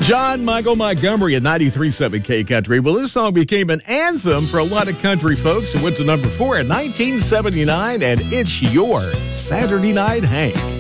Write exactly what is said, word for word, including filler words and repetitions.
John Michael Montgomery at ninety-three point seven K Country. Well, this song became an anthem for a lot of country folks. It went to number four in nineteen seventy-nine, and it's your Saturday Night Hank.